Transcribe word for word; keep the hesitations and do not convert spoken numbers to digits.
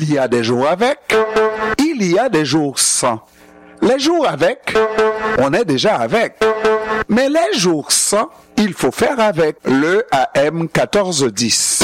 Il y a des jours avec, il y a des jours sans. Les jours avec, on est déjà avec. Mais les jours sans, il faut faire avec. Le A M quatorze dix.